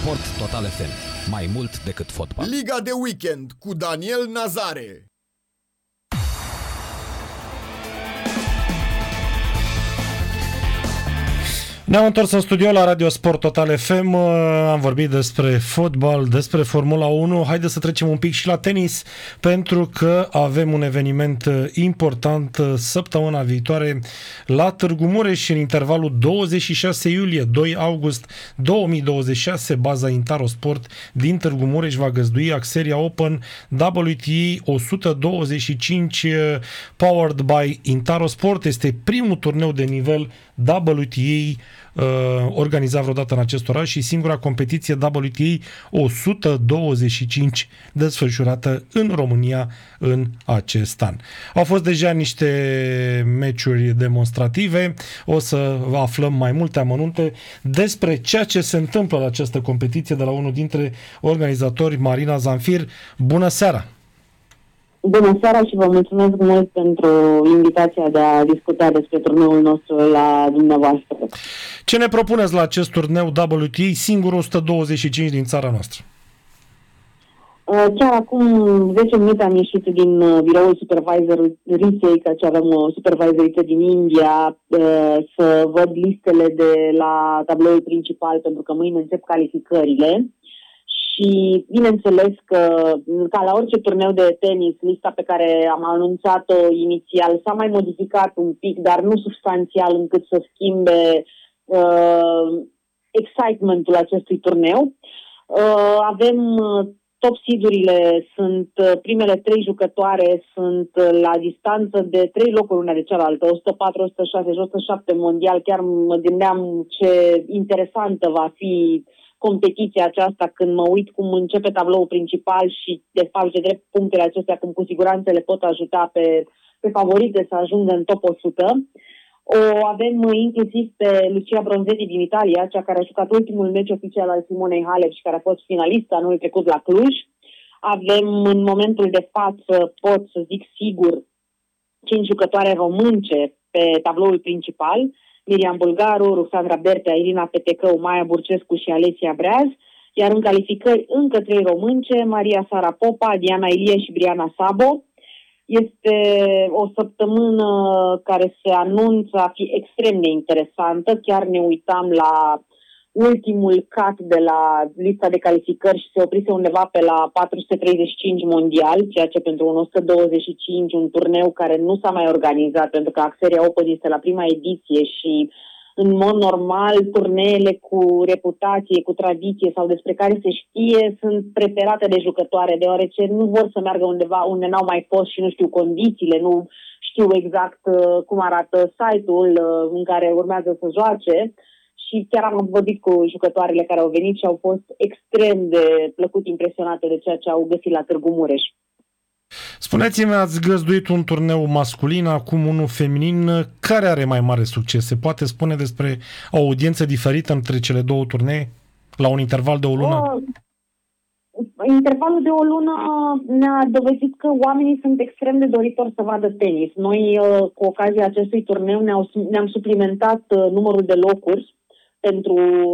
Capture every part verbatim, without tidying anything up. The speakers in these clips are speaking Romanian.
Sport Total F M. Mai mult decât fotbal. Liga de weekend cu Daniel Nazare. Ne-am întors în studio la Radio Sport Total F M, am vorbit despre fotbal, despre Formula unu. Haideți să trecem un pic și la tenis, pentru că avem un eveniment important săptămâna viitoare la Târgu Mureș, în intervalul douăzeci și șase iulie - doi august două mii douăzeci și șase. Baza Intaro Sport din Târgu Mureș va găzdui Axeria Open W T A o sută douăzeci și cinci powered by Intaro Sport. Este primul turneu de nivel W T A uh, organizat vreodată în acest oraș și singura competiție W T A o sută douăzeci și cinci desfășurată în România în acest an. Au fost deja niște meciuri demonstrative, o să aflăm mai multe amănunte despre ceea ce se întâmplă la această competiție de la unul dintre organizatori, Marina Zanfir. Bună seara! Bună seara și vă mulțumesc mult pentru invitația de a discuta despre turneul nostru la dumneavoastră. Ce ne propuneți la acest turneu W T A, singur o sută douăzeci și cinci din țara noastră? Chiar acum zece minute am ieșit din biroul supervisorii, căci avem o supervisoriță din India, să văd listele de la tabloul principal, pentru că mâine încep calificările. Și bineînțeles că, ca la orice turneu de tenis, lista pe care am anunțat-o inițial s-a mai modificat un pic, dar nu substanțial încât să schimbe uh, excitementul acestui turneu. Uh, avem top seed-urile, sunt primele trei jucătoare, sunt la distanță de trei locuri una de cealaltă, o sută patru, o sută șase și o sută șapte mondial. Chiar mă gândeam ce interesantă va fi competiția aceasta când mă uit cum începe tabloul principal și, de fapt, de drept, punctele acestea, cum cu siguranță le pot ajuta pe, pe favorite să ajungă în top o sută. O avem inclusiv pe Lucia Bronzetti din Italia, cea care a jucat ultimul meci oficial al Simonei Halep și care a fost finalistă anul trecut la Cluj. Avem, în momentul de față, pot să zic sigur, cinci jucătoare românce pe tabloul principal: Miriam Bulgaru, Ruxandra Bertea, Irina Petecău, Maia Burcescu și Alesia Breaz, iar în calificări încă trei românce: Maria Sara Popa, Diana Ilie și Briana Sabo. Este o săptămână care se anunță a fi extrem de interesantă. Chiar ne uitam la ultimul cut de la lista de calificări și se oprise undeva pe la patru sute treizeci și cinci mondial, ceea ce pentru un o sută douăzeci și cinci, un turneu care nu s-a mai organizat, pentru că Axeria Open este la prima ediție și, în mod normal, turneele cu reputație, cu tradiție sau despre care se știe sunt preferate de jucătoare, deoarece nu vor să meargă undeva unde n-au mai fost și nu știu condițiile, nu știu exact uh, cum arată site-ul uh, în care urmează să joace. Și chiar am vorbit cu jucătoarele care au venit și au fost extrem de plăcut impresionate de ceea ce au găsit la Târgu Mureș. Spuneți-mi, ați găzduit un turneu masculin, acum unul feminin. Care are mai mare succes? Se poate spune despre o audiență diferită între cele două turnee la un interval de o lună? Uh, intervalul de o lună ne-a dovedit că oamenii sunt extrem de doritori să vadă tenis. Noi, uh, cu ocazia acestui turneu, ne-au, ne-am suplimentat uh, numărul de locuri pentru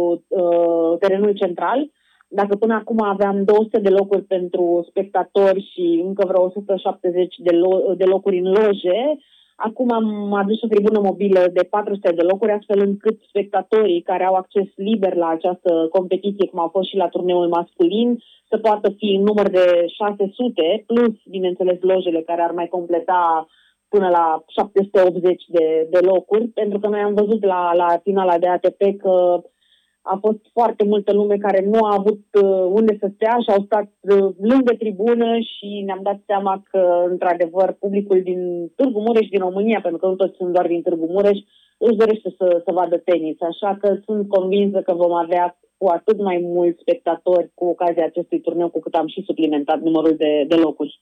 uh, terenul central. Dacă până acum aveam două sute de locuri pentru spectatori și încă vreo o sută șaptezeci de, lo- de locuri în loje, acum am adus o tribună mobilă de patru sute de locuri, astfel încât spectatorii care au acces liber la această competiție, cum a fost și la turneul masculin, să poată fi în număr de șase sute, plus, bineînțeles, lojele care ar mai completa până la șapte sute optzeci de, de locuri, pentru că noi am văzut la, la finala de A T P că a fost foarte multă lume care nu a avut uh, unde să stea și au stat uh, lângă tribună și ne-am dat seama că, într-adevăr, publicul din Târgu Mureș, din România, pentru că nu toți sunt doar din Târgu Mureș, își dorește să, să vadă tenis. Așa că sunt convinsă că vom avea cu atât mai mulți spectatori cu ocazia acestui turneu, cu cât am și suplimentat numărul de, de locuri.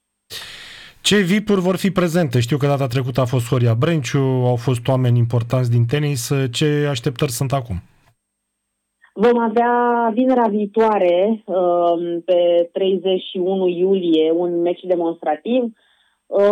Ce V I P-uri vor fi prezente? Știu că data trecută a fost Horia Brenciu, au fost oameni importanți din tenis. Ce așteptări sunt acum? Vom avea vinerea viitoare, pe treizeci și unu iulie, un meci demonstrativ.